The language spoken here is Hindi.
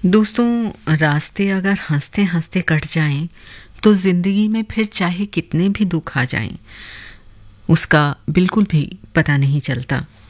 दोस्तों, रास्ते अगर हंसते हंसते कट जाएं तो जिंदगी में फिर चाहे कितने भी दुख आ जाएं उसका बिल्कुल भी पता नहीं चलता।